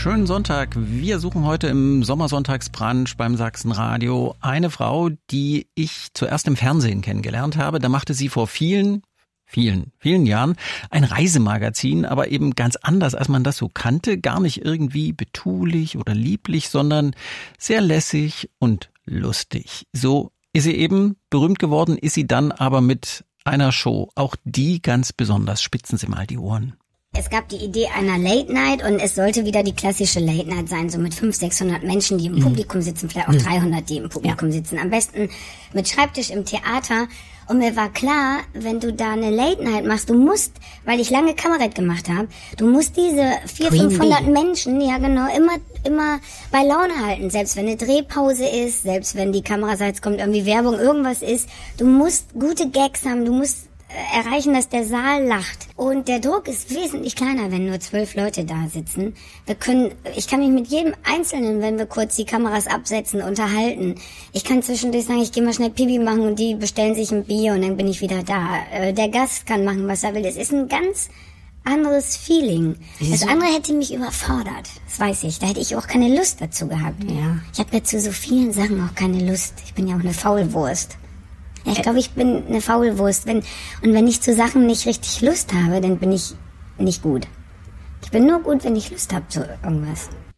Schönen Sonntag. Wir suchen heute im Sommersonntagsbrunch beim Sachsenradio eine Frau, die ich zuerst im Fernsehen kennengelernt habe. Da machte sie vor vielen Jahren ein Reisemagazin, aber eben ganz anders, als man das so kannte. Gar nicht irgendwie betulich oder lieblich, sondern sehr lässig und lustig. So ist sie eben berühmt geworden, ist sie dann aber mit einer Show. Auch die ganz besonders. Spitzen Sie mal die Ohren. Es gab die Idee einer Late Night und es sollte wieder die klassische Late Night sein, so mit 500-600 Menschen, die im Publikum sitzen, vielleicht auch 300, die im Publikum sitzen. Am besten mit Schreibtisch im Theater. Und mir war klar, wenn du da eine Late Night machst, du musst, weil ich lange Kabarett gemacht habe, du musst diese 400-500 Menschen, ja genau, immer bei Laune halten. Selbst wenn eine Drehpause ist, selbst wenn die Kameraseits kommt, irgendwie Werbung, irgendwas ist. Du musst gute Gags haben, du musst erreichen, dass der Saal lacht. Und der Druck ist wesentlich kleiner, wenn nur 12 Leute da sitzen. Ich kann mich mit jedem Einzelnen, wenn wir kurz die Kameras absetzen, unterhalten. Ich kann zwischendurch sagen, ich gehe mal schnell Pipi machen und die bestellen sich ein Bier und dann bin ich wieder da. Der Gast kann machen, was er will. Das ist ein ganz anderes Feeling. Das andere hätte mich überfordert. Das weiß ich. Da hätte ich auch keine Lust dazu gehabt. Ja. Ich habe ja zu so vielen Sachen auch keine Lust. Ich bin ja auch eine Faulwurst. Ja, ich glaube, ich bin eine Faulwurst. Wenn ich zu Sachen nicht richtig Lust habe, dann bin ich nicht gut. Ich bin nur gut, wenn ich Lust habe zu irgendwas.